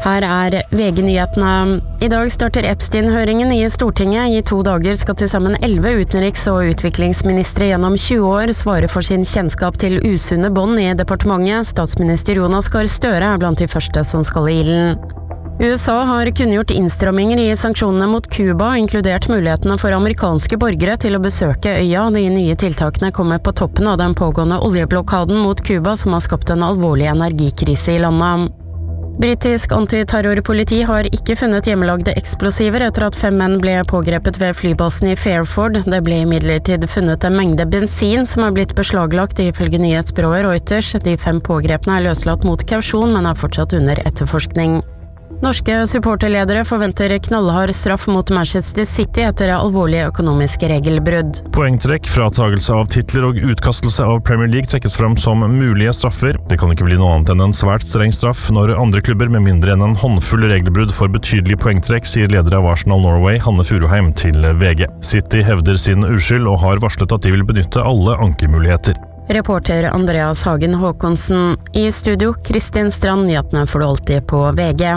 Her VG-nyhetene. I dag starter Epstein-høringen i Stortinget. I 2 dager skal til sammen 11 utenriks- og utviklingsministre gjennom 20 år svare for sin kjennskap til usunne bånd i departementet. Statsminister Jonas Gahr Støre blant de første som skal i ilden. USA har kunngjort innstramminger i sanksjonene mot Cuba, inkludert mulighetene for amerikanske borgere til å besøke øya. De nye tiltakene kommer på toppen av den pågående oljeblokaden mot Cuba, som har skapt en alvorlig energikrise i landet. Britisk antiterrorpoliti har ikke funnet hjemmelagde eksplosiver etter at 5 menn ble pågrepet ved flybasen i Fairford. Det ble imidlertid funnet en mengde bensin som har blitt beslaglagt ifølge nyhetsbyrået Reuters. De 5 pågrepne løslatt mot kausjon, men er fortsatt under etterforskning. Norske supporterledere forventer knallhard straff mot Manchester City etter alvorlige økonomiske regelbrudd. Poengtrekk, fratagelse av titler og utkastelse av Premier League trekkes fram som mulige straffer. Det kan ikke bli noe annet enn en svært streng straff når andre klubber med mindre enn en håndfull regelbrudd får betydelig poengtrekk, sier leder av Arsenal Norway, Hanne Furuheim, til VG. City hevder sin uskyld og har varslet at de vil benytte alle ankemuligheter. Reporter Andreas Hagen Håkonsen. I studio, Kristin Strand. Nyhetene får du alltid på VG.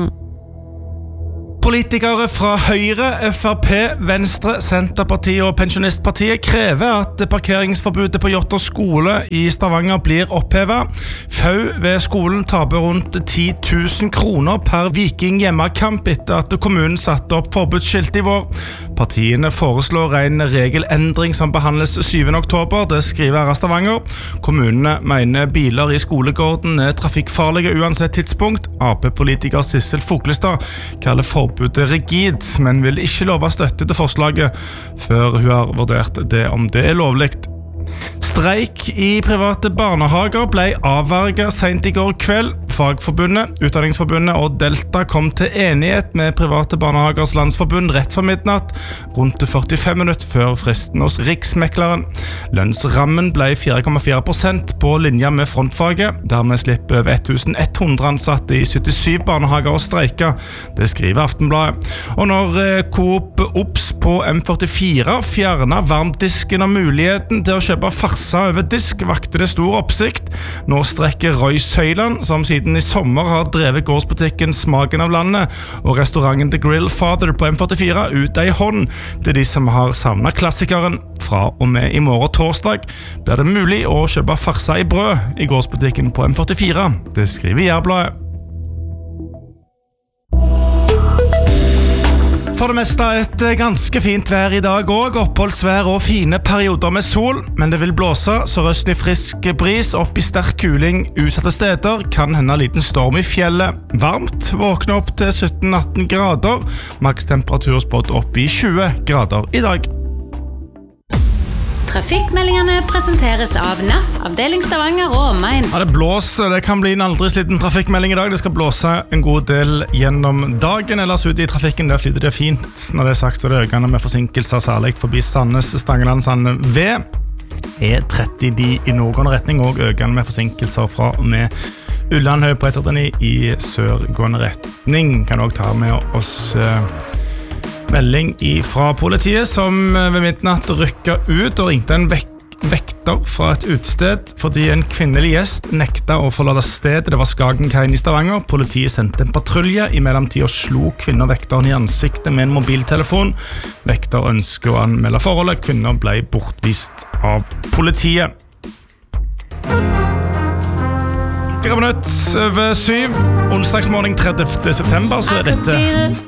Politikere fra Høyre, FrP, Venstre, Senterpartiet og Pensjonistpartiet krever at parkeringsforbudet på Jotter skole i Stavanger blir opphevet. FAU ved skolen taper rundt 10 000 kroner per Viking hjemmekamp etter at kommunen satte opp forbudsskilt i vår. Partiene foreslår en regelendring som behandles 7. oktober, det skriver Stavanger. Kommunene mener biler i skolegården trafikkfarlige uansett tidspunkt. AP-politiker Sissel Foklestad kaller forbudet rigid, men vil ikke love støtte til forslaget før hun har vurdert det om det lovlig. Streik i private barnehager ble avverget sent i går kveld. Fagforbundet, Utdanningsforbundet og Delta kom til enighet med Private Barnehagers Landsforbund rett for midnatt, rundt 45 minutter før fristen hos Riksmekleren. Lønnsrammen ble 4,4% på linja med frontfaget. Dermed slipper over 1100 ansatte i 77 barnehager å streike. Det skriver Aftenbladet. Og når Coop Ops på M44 fjernet varmdisken og muligheten til å kjøpe farsa over disk, vakte det stor oppsikt. Nå strekker Roy Søyland, som siden i sommer har drevet gårdsbutikken Smaken av landet og restauranten The Grill Father på M44 ut ei hånd til de som har savnet klassikeren. Fra og med i morgen torsdag blir det mulig å kjøpe farsa i brød i gårdsbutikken på M44. Det skriver Jærbladet. For det meste et ganske fint vær i dag også, oppholdsvær og fine perioder med sol, men det vil blåse sørøstlig frisk bris opp i sterk kuling utsatte steder, kan hende liten storm i fjellet. Varmt, våkne opp til 17-18 grader, makstemperatur spådd opp i 20 grader i dag. Trafikkmeldingene presenteres av NAF, avdeling Stavanger og omegn. Ja, det blåser, det kan bli en aldri sliten trafikkmelding i dag. Det skal blåse en god del gjennom dagen, ellers ute i trafikken der flyter det fint. Når det er sagt, så er det økende med forsinkelser, særlig forbi Sandnes, Stangeland, Sande ved. E39 i nordgående retning, og økende med forsinkelser fra og med Ullandhaug på E39 i sørgående retning. Kan også ta med oss melding fra politiet som ved midnatt rykket ut og ringte en vekter fra et utested fordi en kvinnelig gjest nekta å forlate stedet. Det var Skagenkaien i Stavanger. Politiet sendte en patrulje. I mellomtiden slo kvinner vekteren i ansiktet med en mobiltelefon. Vekter ønsker å anmelde forholdet. Kvinner ble bortvist av politiet. 4 minutter over 7, onsdagsmorgen 30. september, så er dette